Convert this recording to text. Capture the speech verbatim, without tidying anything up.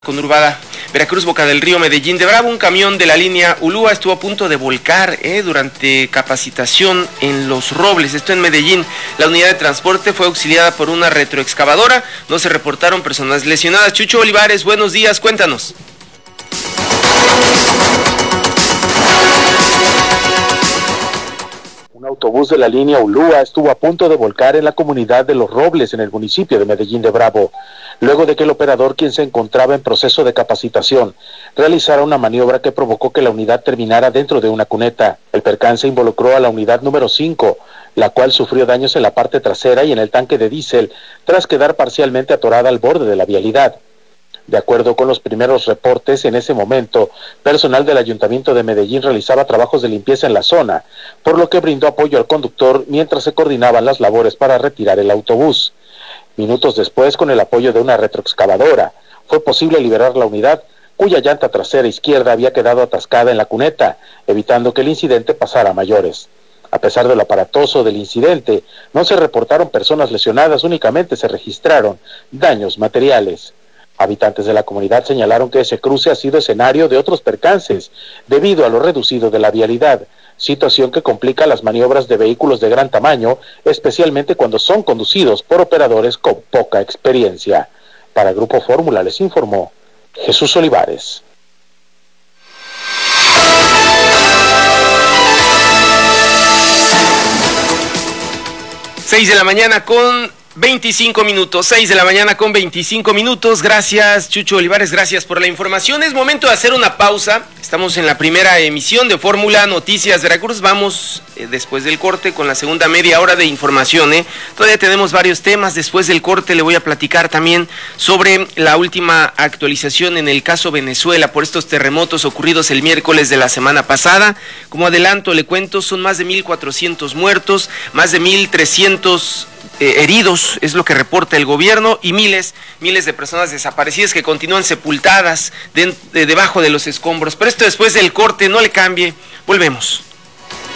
Conurbada, Veracruz, Boca del Río, Medellín de Bravo, un camión de la línea Ulúa estuvo a punto de volcar eh, durante capacitación en Los Robles, esto en Medellín. La unidad de transporte fue auxiliada por una retroexcavadora, no se reportaron personas lesionadas. Chucho Olivares, buenos días, cuéntanos. Un autobús de la línea Ulúa estuvo a punto de volcar en la comunidad de Los Robles, en el municipio de Medellín de Bravo, luego de que el operador, quien se encontraba en proceso de capacitación, realizara una maniobra que provocó que la unidad terminara dentro de una cuneta. El percance involucró a la unidad número cinco, la cual sufrió daños en la parte trasera y en el tanque de diésel, tras quedar parcialmente atorada al borde de la vialidad. De acuerdo con los primeros reportes, en ese momento, personal del Ayuntamiento de Medellín realizaba trabajos de limpieza en la zona, por lo que brindó apoyo al conductor mientras se coordinaban las labores para retirar el autobús. Minutos después, con el apoyo de una retroexcavadora, fue posible liberar la unidad, cuya llanta trasera izquierda había quedado atascada en la cuneta, evitando que el incidente pasara a mayores. A pesar de lo aparatoso del incidente, no se reportaron personas lesionadas, únicamente se registraron daños materiales. Habitantes de la comunidad señalaron que ese cruce ha sido escenario de otros percances, debido a lo reducido de la vialidad, situación que complica las maniobras de vehículos de gran tamaño, especialmente cuando son conducidos por operadores con poca experiencia. Para Grupo Fórmula les informó Jesús Olivares. seis de la mañana con veinticinco minutos, seis de la mañana con veinticinco minutos. Gracias, Chucho Olivares, gracias por la información. Es momento de hacer una pausa. Estamos en la primera emisión de Fórmula Noticias Veracruz. Vamos eh, después del corte con la segunda media hora de información. ¿eh? Todavía tenemos varios temas. Después del corte le voy a platicar también sobre la última actualización en el caso Venezuela por estos terremotos ocurridos el miércoles de la semana pasada. Como adelanto le cuento, son más de mil cuatrocientos muertos, más de mil trescientos Eh, heridos, es lo que reporta el gobierno, y miles, miles de personas desaparecidas que continúan sepultadas de, de, debajo de los escombros. Pero esto después del corte, no le cambie, volvemos.